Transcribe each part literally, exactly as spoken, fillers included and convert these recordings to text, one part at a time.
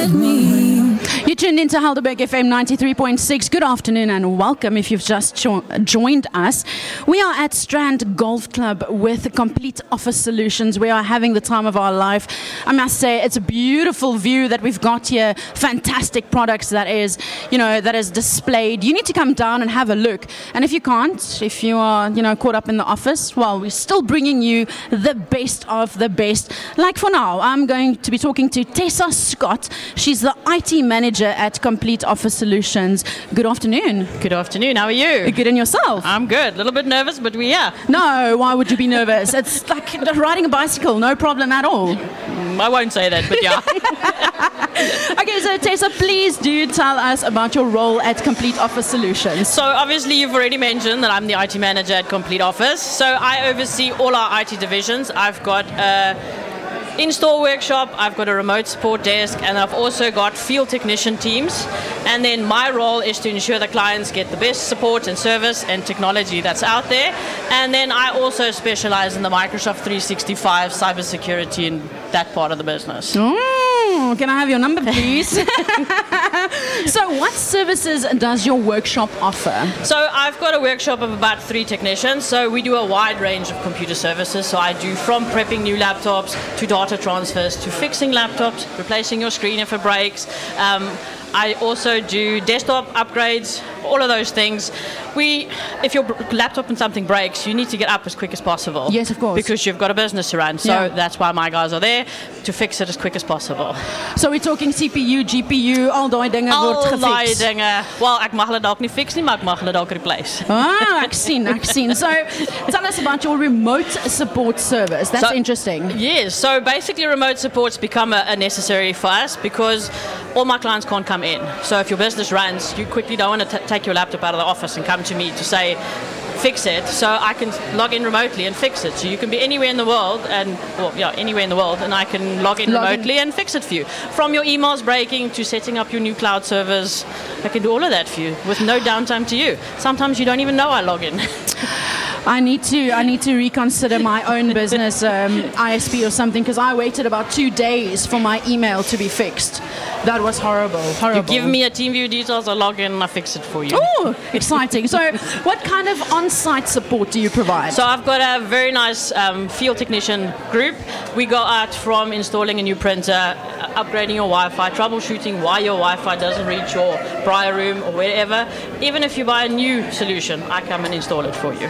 let me. You tuned into Helderberg F M ninety-three point six. Good afternoon and welcome if you've just jo- joined us. We are at Strand Golf Club with Complete Office Solutions. We are having the time of our life. I must say it's a beautiful view that we've got here. Fantastic products that is, you know, that is displayed. You need to come down and have a look. And if you can't, if you are, you know, caught up in the office, well, we're still bringing you the best of the best. Like for now, I'm going to be talking to Tessa Scott. She's the I T manager at Complete Office Solutions. Good afternoon. Good afternoon. How are you? Good, and yourself? I'm good. A little bit nervous, but we're here. No, why would you be nervous? It's like riding a bicycle, no problem at all. Mm, I won't say that, but yeah. Okay, so Tessa, please do tell us about your role at Complete Office Solutions. So obviously you've already mentioned that I'm the I T manager at Complete Office. So I oversee all our I T divisions. I've got a in-store workshop, I've got a remote support desk, and I've also got field technician teams. And then my role is to ensure the clients get the best support and service and technology that's out there. And then I also specialize in the Microsoft three sixty-five cybersecurity in that part of the business. Oh, can I have your number, please? So what services does your workshop offer? So I've got a workshop of about three technicians. So we do a wide range of computer services. So I do from prepping new laptops to data transfers to fixing laptops, replacing your screen if it breaks. Um, I also do desktop upgrades, all of those things. We, if your laptop and something breaks, you need to get up as quick as possible. Yes, of course. Because you've got a business to run. So Yeah. that's why my guys are there, to fix it as quick as possible. So we're talking C P U, G P U, al daai dinge word Al die gefix. dinge. Well, ek mag hulle dalk nie fix nie, maar ek mag hulle dalk replace. Ah, ek sien, ek sien. So tell us about your remote support service. That's So- interesting. Yes, so basically remote support's become a, a necessary for us because all my clients can't come in. So if your business runs, you quickly don't want to t- take your laptop out of the office and come to me to say, fix it. So I can log in remotely and fix it. So you can be anywhere in the world and, well, yeah, anywhere in the world, and I can log in Log in. remotely and fix it for you. From your emails breaking to setting up your new cloud servers, I can do all of that for you with no downtime to you. Sometimes you don't even know I log in. I need to I need to reconsider my own business um, I S P or something, because I waited about two days for my email to be fixed. That was horrible, horrible. Give me a TeamViewer details, I log in and I fix it for you. Oh, exciting. So what kind of on-site support do you provide? So I've got a very nice um, field technician group. We go out from installing a new printer, uh, upgrading your Wi-Fi, troubleshooting why your Wi-Fi doesn't reach your braai room or wherever. Even if you buy a new solution, I come and install it for you.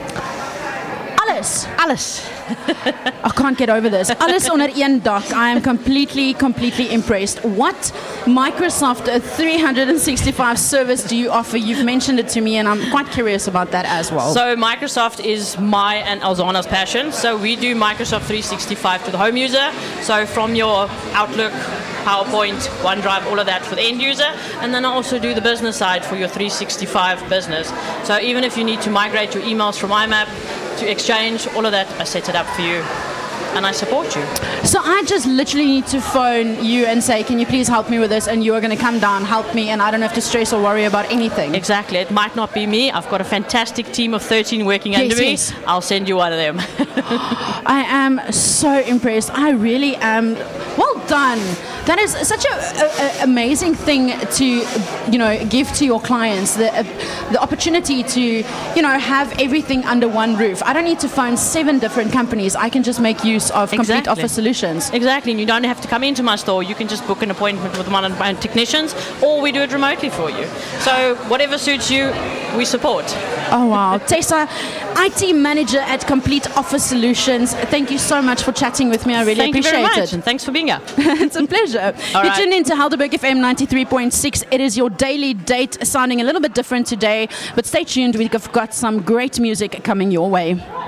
Alles. Alles. I can't get over this. Alles onder een dak. I am completely, completely impressed. What Microsoft three sixty-five service do you offer? You've mentioned it to me, and I'm quite curious about that as well. So Microsoft is my and Alzana's passion. So we do Microsoft three sixty-five to the home user. So from your Outlook, PowerPoint, OneDrive, all of that for the end user. And then I also do the business side for your three sixty-five business. So even if you need to migrate your emails from I M A P to Exchange, all of that, I set it up for you. And I support you. So I just literally need to phone you and say, can you please help me with this? And you are going to come down, help me, and I don't have to stress or worry about anything. Exactly. It might not be me. I've got a fantastic team of thirteen working Yes, under me. yes. I'll send you one of them. I am so impressed. I really am. Well done. That is such a, a, a amazing thing to, you know, give to your clients, the uh, the opportunity to, you know, have everything under one roof. I don't need to phone seven different companies. I can just make use of Complete Exactly. Office Solutions. Exactly. And you don't have to come into my store. You can just book an appointment with one of my technicians, or we do it remotely for you. So whatever suits you, we support. Oh, wow. Tessa, I T manager at Complete Office Solutions. Thank you so much for chatting with me. I really Thank you appreciate very much, it. and thanks for being here. It's a pleasure. All You right. tune into Helderberg F M ninety-three point six. It is your daily date, sounding a little bit different today, but stay tuned. We've got some great music coming your way.